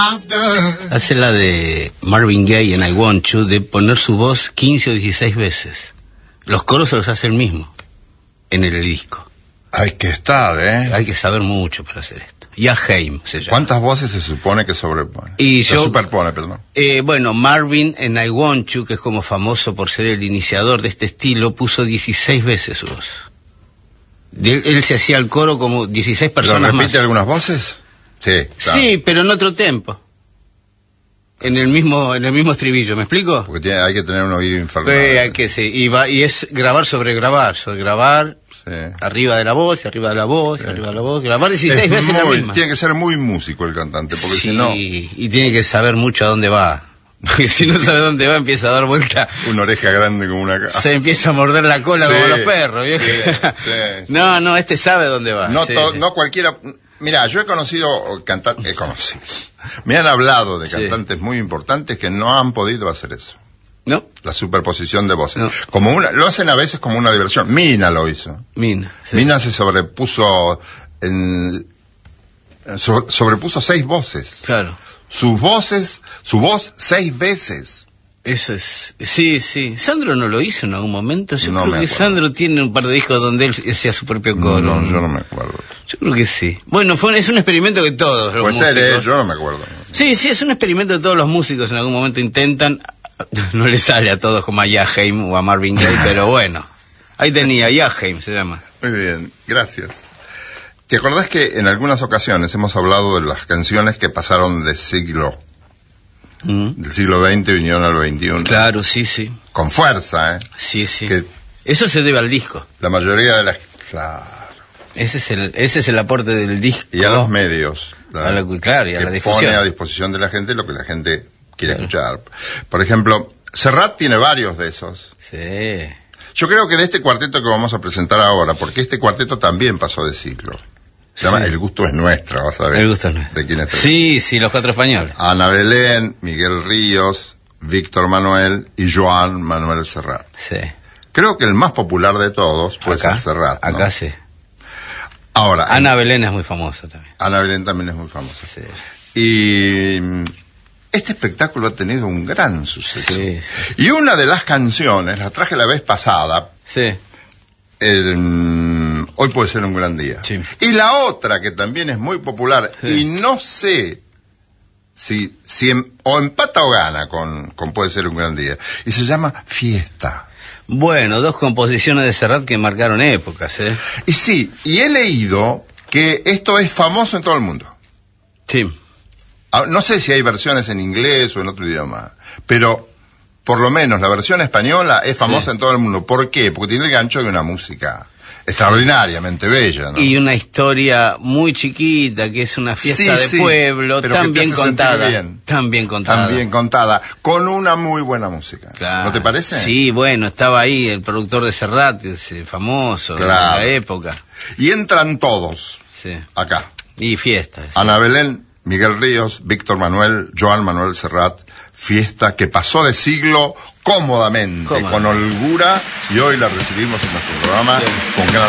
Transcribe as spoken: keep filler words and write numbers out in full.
Hace la de Marvin Gaye en I Want You, de poner su voz quince o dieciséis veces. Los coros se los hace él mismo, en el disco. Hay que estar, ¿eh? Hay que saber mucho para hacer esto. Ya Haim se llama. ¿Cuántas voces se supone que sobrepone? Y se yo, superpone, perdón. Eh, bueno, Marvin en I Want You, que es como famoso por ser el iniciador de este estilo, puso dieciséis veces su voz. Él, él se hacía el coro como dieciséis personas ¿Lo más. repite algunas voces? Sí, claro. Sí, pero en otro tempo. En el mismo, en el mismo estribillo, ¿me explico? Porque tiene, hay que tener un oído infernal. Eh, hay que, sí, y, va, y es grabar sobre grabar, sobre grabar, sí. Arriba de la voz, y arriba de la voz, sí. Arriba de la voz, grabar dieciséis veces muy, la misma. Tiene que ser muy músico el cantante, porque sí, si no... y tiene que saber mucho a dónde va. Porque si no sabe dónde va, empieza a dar vuelta. Una oreja grande como una casa. Se empieza a morder la cola sí, como los perros, ¿viejo? Sí, sí, no, no, este sabe dónde va. No, sí, to, sí. no cualquiera... Mira, yo he conocido cantantes, he conocido. Me han hablado de cantantes sí. muy importantes que no han podido hacer eso. ¿No? La superposición de voces. No. Como una, lo hacen a veces como una diversión. Mina lo hizo. Mina. Sí. Mina se sobrepuso en, so, sobrepuso seis voces. Claro. Sus voces, su voz seis veces. Eso es, sí, sí. ¿Sandro no lo hizo en algún momento? Yo no creo que acuerdo. Sandro tiene un par de discos donde él hacía su propio coro. No, yo no me acuerdo. Yo creo que sí. Bueno, fue, es un experimento que todos los Puede músicos... ser, ¿eh? Yo no me acuerdo. Sí, sí, es un experimento que todos los músicos en algún momento intentan. No le sale a todos como a Jaheim o a Marvin Gaye, pero bueno. Ahí tenía, Jaheim se llama. Muy bien, gracias. ¿Te acordás que en algunas ocasiones hemos hablado de las canciones que pasaron de siglo... Mm. del siglo veinte vinieron al veintiuno? Claro, sí, sí. Con fuerza, ¿eh? Sí, sí. Que eso se debe al disco. La mayoría de las... Claro. Ese es el, ese es el aporte del disco. Y a los medios. La, a la, claro, y a que la difusión. Pone a disposición de la gente lo que la gente quiere claro. escuchar. Por ejemplo, Serrat tiene varios de esos. Sí. Yo creo que de este cuarteto que vamos a presentar ahora, porque este cuarteto también pasó de siglo. Se llama sí. El gusto es nuestro, vas a ver. El gusto es nuestro. ¿De quién es? Sí, sí, los cuatro españoles. Ana Belén, Miguel Ríos, Víctor Manuel y Joan Manuel Serrat. Sí. Creo que el más popular de todos puede acá, ser Serrat, ¿no? Acá sí. Ahora, Ana en... Belén es muy famosa también. Ana Belén también es muy famosa. Sí. Y este espectáculo ha tenido un gran suceso. Sí, sí. Y una de las canciones, la traje la vez pasada. Sí. El, Hoy puede ser un gran día. Sí. Y la otra que también es muy popular, sí. y no sé si, si em, o empata o gana con, con Puede ser un gran día, y se llama Fiesta. Bueno, dos composiciones de Serrat que marcaron épocas, ¿eh? Y sí, y he leído que esto es famoso en todo el mundo. Sí. No sé si hay versiones en inglés o en otro idioma, pero por lo menos la versión española es famosa sí. en todo el mundo. ¿Por qué? Porque tiene el gancho de una música extraordinariamente bella, ¿no? Y una historia muy chiquita, que es una fiesta sí, de sí, pueblo, tan bien contada. Bien. Tan bien contada. Tan bien contada, con una muy buena música. Claro. ¿No te parece? Sí, bueno, estaba ahí el productor de Serrat, ese famoso, claro. de la época. Y entran todos sí. acá. Y fiestas. Sí. Ana Belén, Miguel Ríos, Víctor Manuel, Joan Manuel Serrat, fiesta que pasó de siglo cómodamente, Cómodo. con holgura, y hoy la recibimos en nuestro programa sí. con gran